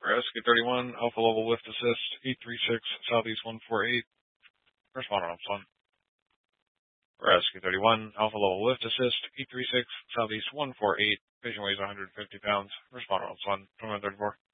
Rescue 31, Alpha Level Lift Assist, 836, Southeast 148. Respond on Ups 1. Rescue 31, Alpha Level Lift Assist, 836, Southeast 148. Patient weighs 150 pounds. Respond on Ups 1. 2134.